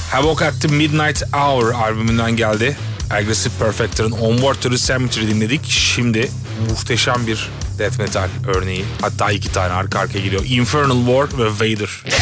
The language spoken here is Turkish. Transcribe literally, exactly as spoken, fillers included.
Havoc at the Midnight Hour albümünden geldi. Aggressive Perfector'ın Onward to the Cemetery dinledik. Şimdi muhteşem bir death metal örneği. Hatta iki tane arka arkaya geliyor. Infernal War ve Vader.